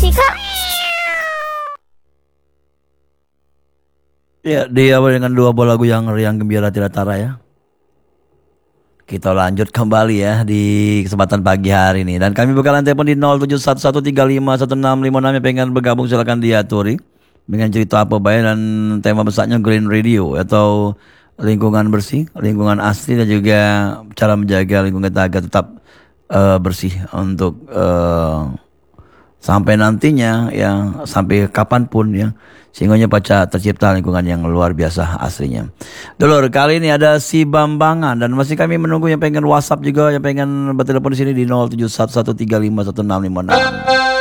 sih Kak? Ya, diawali dengan dua buah lagu yang riang gembira tidak tara ya. Kita lanjut kembali ya di kesempatan pagi hari ini. Dan kami bakalan telepon di 0711351656 yang pengen bergabung silakan diaturi. Dengan cerita apa baik dan tema besarnya Green Radio atau lingkungan bersih, lingkungan asli dan juga cara menjaga lingkungan kita agar tetap bersih untuk sampai nantinya ya sampai kapanpun ya sehingga paca tercipta lingkungan yang luar biasa aslinya. Dulur, kali ini ada si Bambangan dan masih kami menunggu yang pengen WhatsApp juga yang pengen bertelepon di sini di 0711351656.